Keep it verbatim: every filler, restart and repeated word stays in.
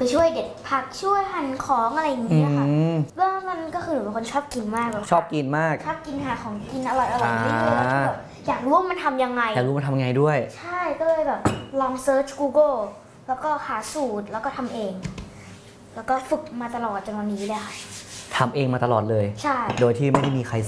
ไปช่วยเด็ดผักช่วยหั่นของอะไรอย่างเงี้ยค่ะเรื่องนั้นก็คือหนูเป็นคนชอบกินมากเลยชอบกินมากชอบกินหาของกินอร่อยอร่อยเรื่อยๆแล้วก็แบบอยากรู้ว่ามันทำยังไงอยากรู้มันทำยังไงด้วยใช่ก็เลยแบบลองเซิร์ช Google แล้วก็หาสูตรแล้วก็ทำเอง แล้วก็ฝึกมาตลอดจนวันนี้เลยค่ะทำเองมาตลอดเลยใช่โดยที่ไม่ได้มีใคร